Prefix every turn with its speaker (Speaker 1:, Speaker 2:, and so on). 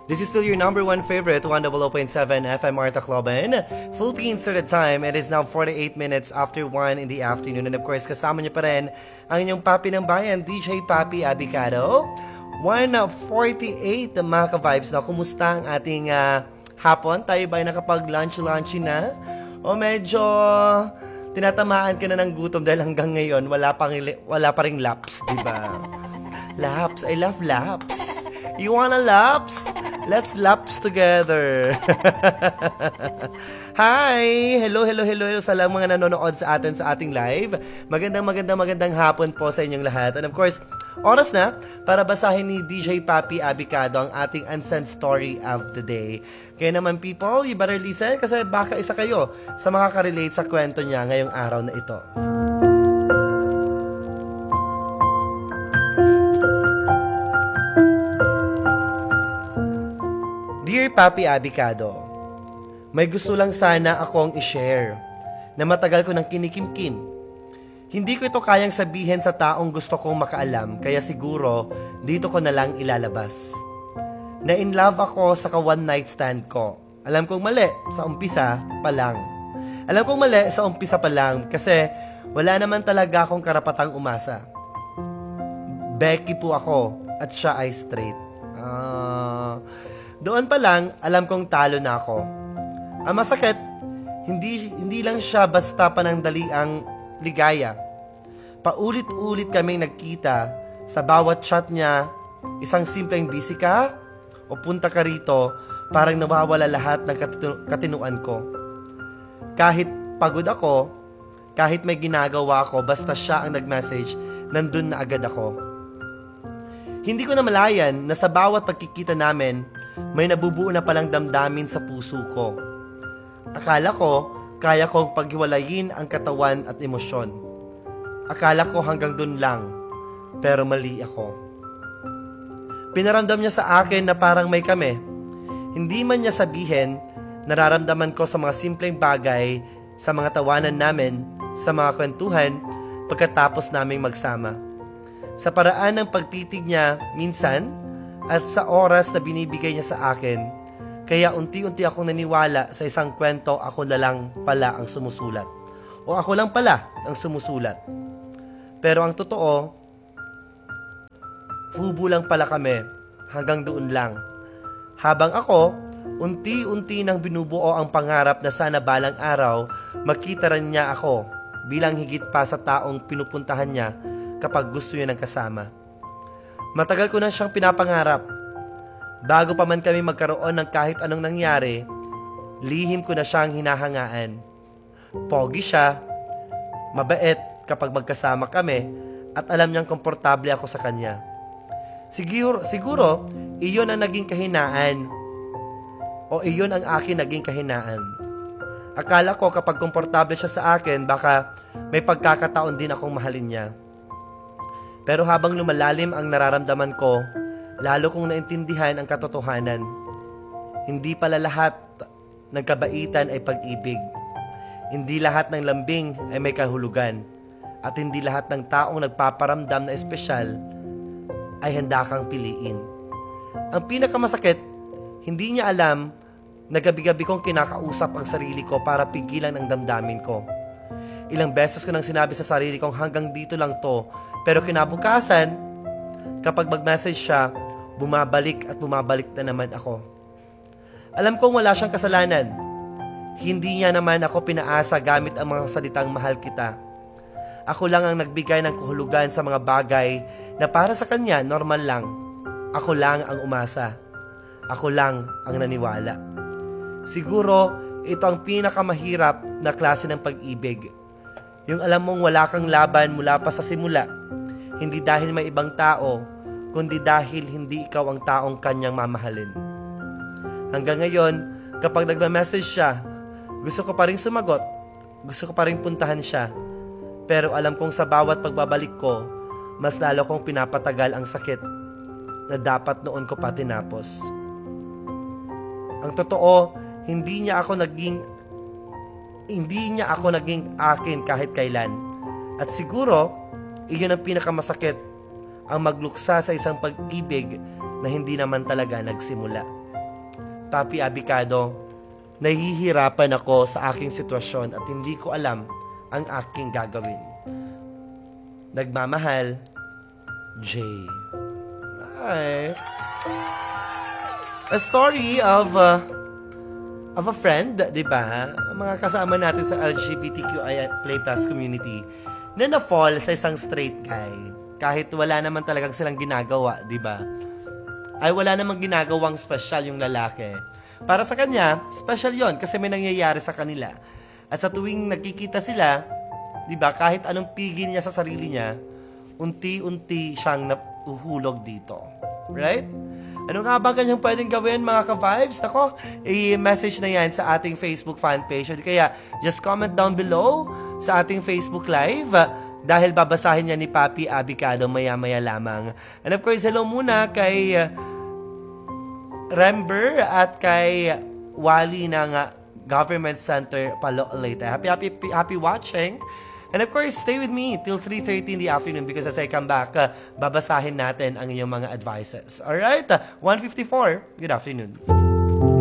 Speaker 1: This is still your number one favorite, 100.7 FM Marta Cloban. Philippines Standard Time, it is now 48 minutes after 1 in the afternoon. And of course, kasama niyo pa rin ang inyong papi ng bayan, DJ Papi Abicado. 1:48 mga ka-vibes na. Kumusta ang ating hapon? Tayo ba'y nakapag-lunch-lunchy na? O medyo tinatamaan ka na ng gutom dahil hanggang ngayon wala pa ring laps, di ba? Laps, I love laps. You wanna laps? Let's laps together. Hi! Hello sa mga nanonood sa atin sa ating live. Magandang hapon po sa inyong lahat. And of course, oras na para basahin ni DJ Papi Abicado ang ating unsent story of the day. Kaya naman people, you better listen kasi baka isa kayo sa makaka-relate sa kwento niya ngayong araw na ito. Dear Papi Abicado, may gusto lang sana akong i-share na matagal ko nang kinikimkim. Hindi ko ito kayang sabihin sa taong gusto kong makaalam, kaya siguro dito ko na lang ilalabas. Na in love ako sa ka-one night stand ko. Alam kong mali sa umpisa pa lang kasi wala naman talaga akong karapatang umasa. Becky po ako at siya ay straight. Doon pa lang, alam kong talo na ako. Ang masakit, hindi lang siya basta panandaliang ligaya. Paulit-ulit kaming nagkita, sa bawat chat niya, isang simpleng busy ka o punta ka rito, parang nawawala lahat ng katinuan ko. Kahit pagod ako, kahit may ginagawa ako, basta siya ang nag-message, nandun na agad ako. Hindi ko na malayan na sa bawat pagkikita namin, may nabubuo na palang damdamin sa puso ko. Akala ko, kaya kong paghiwalayin ang katawan at emosyon. Akala ko hanggang dun lang, pero mali ako. Pinaramdam niya sa akin na parang may kami. Hindi man niya sabihin, nararamdaman ko sa mga simpleng bagay, sa mga tawanan namin, sa mga kwentuhan, pagkatapos naming magsama. Sa paraan ng pagtitig niya minsan at sa oras na binibigay niya sa akin, kaya unti-unti akong naniwala sa isang kwento ako na lang pala ang sumusulat. O ako lang pala ang sumusulat. Pero ang totoo, fubo lang pala kami, hanggang doon lang. Habang ako, unti-unti nang binubuo ang pangarap na sana balang araw, makita rin niya ako bilang higit pa sa taong pinupuntahan niya kapag gusto niya ng kasama. Matagal ko na siyang pinapangarap. Bago pa man kami magkaroon ng kahit anong nangyari, lihim ko na siyang hinahangaan. Pogi siya, mabait kapag magkasama kami, at alam niyang komportable ako sa kanya. Siguro, iyon ang naging kahinaan o iyon ang akin naging kahinaan. Akala ko kapag komportable siya sa akin, baka may pagkakataon din akong mahalin niya. Pero habang lumalalim ang nararamdaman ko, lalo kong naintindihan ang katotohanan. Hindi pala lahat ng kabaitan ay pag-ibig. Hindi lahat ng lambing ay may kahulugan. At hindi lahat ng taong nagpaparamdam na espesyal ay handa kang piliin. Ang pinakamasakit, hindi niya alam na gabi-gabi kong kinakausap ang sarili ko para pigilan ang damdamin ko. Ilang beses ko nang sinabi sa sarili kong hanggang dito lang to, pero kinabukasan, kapag mag-message siya, bumabalik na naman ako. Alam kong wala siyang kasalanan. Hindi niya naman ako pinaasa gamit ang mga salitang mahal kita. Ako lang ang nagbigay ng kahulugan sa mga bagay na para sa kanya normal lang. Ako lang ang umasa. Ako lang ang naniwala. Siguro, ito ang pinakamahirap na klase ng pag-ibig. Yung alam mong wala kang laban mula pa sa simula. Hindi dahil may ibang tao, kundi dahil hindi ikaw ang taong kanyang mamahalin. Hanggang ngayon, kapag nagma-message siya, gusto ko pa rin sumagot, gusto ko pa rin puntahan siya. Pero alam kong sa bawat pagbabalik ko, mas lalo kong pinapatagal ang sakit na dapat noon ko pa tinapos. Ang totoo, hindi niya ako naging akin kahit kailan. At siguro, iyon ang pinakamasakit, ang magluksa sa isang pag-ibig na hindi naman talaga nagsimula. Papi Abicado, nahihirapan ako sa aking sitwasyon at hindi ko alam ang aking gagawin. Nagmamahal, Jay. Ay. A story of a friend, di ba? Mga kasama natin sa LGBTQIA+ community na na-fall sa isang straight guy. Kahit wala naman talagang silang ginagawa, di ba? Ay wala namang ginagawang special yung lalaki. Para sa kanya, special yon kasi may nangyayari sa kanila. At sa tuwing nagkikita sila, di ba, kahit anong pigil niya sa sarili niya, unti-unti siyang nahuhulog dito. Right? Ano nga ba kanyang pwedeng gawin, mga ka-vibes? Nako, i-message na yan sa ating Facebook fan page. Kaya, just comment down below sa ating Facebook Live dahil babasahin niya ni Papi Abicado maya-maya lamang. And of course, hello muna kay Rember at kay Wally ng Government Center Palo Leyte. Happy watching. And of course, stay with me till 3:30 in the afternoon because as I come back, babasahin natin ang inyong mga advices. Alright? 1:54. Good afternoon.